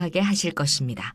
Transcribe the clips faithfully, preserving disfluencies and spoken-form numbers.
하게 하실 것입니다.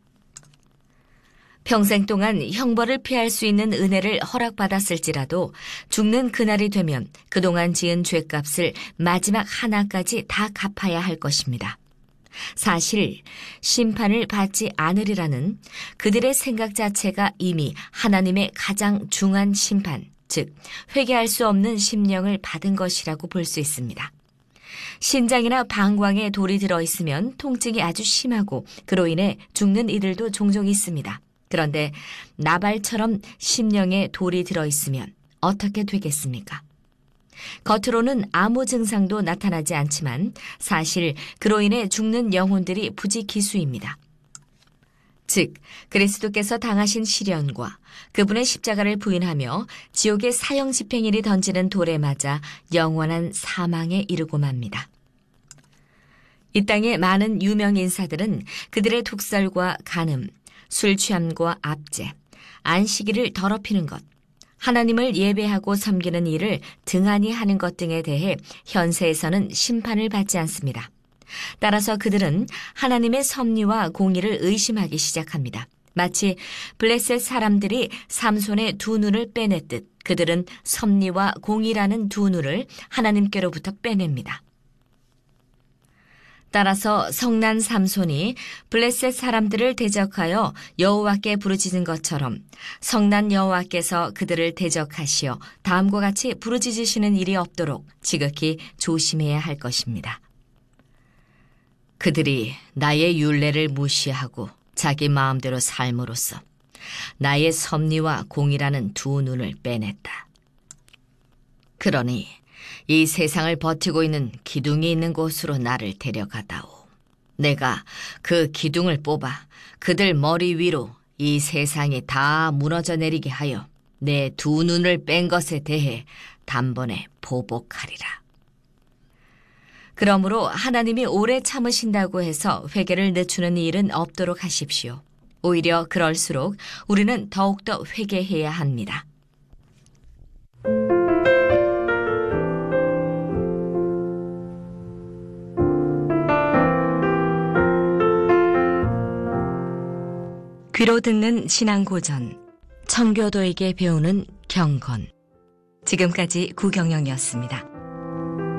평생 동안 형벌을 피할 수 있는 은혜를 허락받았을지라도 죽는 그날이 되면 그동안 지은 죄값을 마지막 하나까지 다 갚아야 할 것입니다. 사실 심판을 받지 않으리라는 그들의 생각 자체가 이미 하나님의 가장 중한 심판, 즉 회개할 수 없는 심령을 받은 것이라고 볼 수 있습니다. 신장이나 방광에 돌이 들어있으면 통증이 아주 심하고 그로 인해 죽는 이들도 종종 있습니다. 그런데 나발처럼 심령에 돌이 들어있으면 어떻게 되겠습니까? 겉으로는 아무 증상도 나타나지 않지만 사실 그로 인해 죽는 영혼들이 부지기수입니다. 즉 그리스도께서 당하신 시련과 그분의 십자가를 부인하며 지옥의 사형 집행일이 던지는 돌에 맞아 영원한 사망에 이르고 맙니다. 이 땅의 많은 유명 인사들은 그들의 독설과 간음, 술 취함과 압제, 안식일을 더럽히는 것, 하나님을 예배하고 섬기는 일을 등한히 하는 것 등에 대해 현세에서는 심판을 받지 않습니다. 따라서 그들은 하나님의 섭리와 공의를 의심하기 시작합니다. 마치 블레셋 사람들이 삼손의 두 눈을 빼냈듯 그들은 섭리와 공의라는 두 눈을 하나님께로부터 빼냅니다. 따라서 성난 삼손이 블레셋 사람들을 대적하여 여호와께 부르짖은 것처럼 성난 여호와께서 그들을 대적하시어 다음과 같이 부르짖으시는 일이 없도록 지극히 조심해야 할 것입니다. 그들이 나의 율례를 무시하고 자기 마음대로 삶으로써 나의 섭리와 공의라는 두 눈을 빼냈다. 그러니 이 세상을 버티고 있는 기둥이 있는 곳으로 나를 데려가다오. 내가 그 기둥을 뽑아 그들 머리 위로 이 세상이 다 무너져 내리게 하여 내 두 눈을 뺀 것에 대해 단번에 보복하리라. 그러므로 하나님이 오래 참으신다고 해서 회개를 늦추는 일은 없도록 하십시오. 오히려 그럴수록 우리는 더욱더 회개해야 합니다. 귀로 듣는 신앙고전, 청교도에게 배우는 경건. 지금까지 구경영이었습니다.